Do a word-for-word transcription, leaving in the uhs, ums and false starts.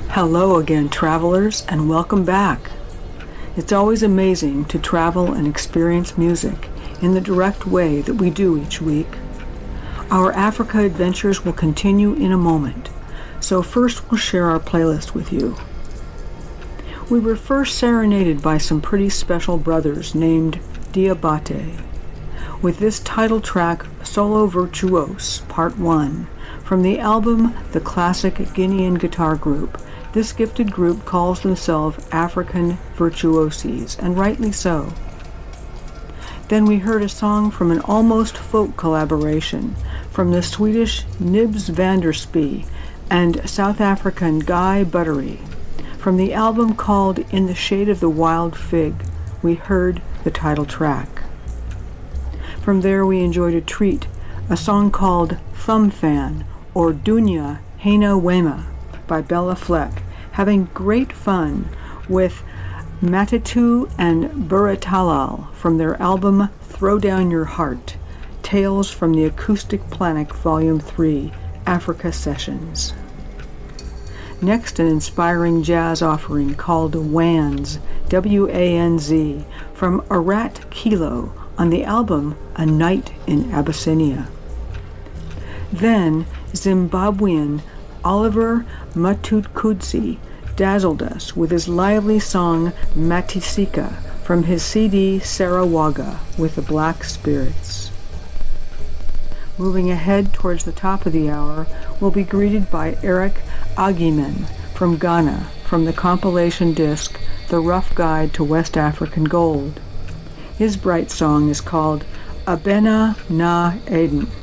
Hello again, travelers, and welcome back. It's always amazing to travel and experience music in the direct way that we do each week. Our Africa adventures will continue in a moment, so first we'll share our playlist with you. We were first serenaded by some pretty special brothers named Diabate, with this title track, Solo Virtuose, Part one, from the album The Classic Guinean Guitar Group. This gifted group calls themselves African Virtuoses, and rightly so. Then we heard a song from an almost folk collaboration from the Swedish Nibs van der Spee and South African Guy Buttery. From the album called In the Shade of the Wild Fig, we heard the title track. From there we enjoyed a treat, a song called Thumb Fan, or Dunya Hena Wema, by Bella Fleck, having great fun with Matitu and Buratalal from their album Throw Down Your Heart, Tales from the Acoustic Planet Volume three, Africa Sessions. Next, an inspiring jazz offering called Wanz, W A N Z, from Arat Kilo on the album A Night in Abyssinia. Then, Zimbabwean Oliver Matutkudzi dazzled us with his lively song Matisika from his C D Sarawaga with the Black Spirits. Moving ahead towards the top of the hour, we'll be greeted by Eric Agiman from Ghana from the compilation disc The Rough Guide to West African Gold. His bright song is called Abena Na Eden.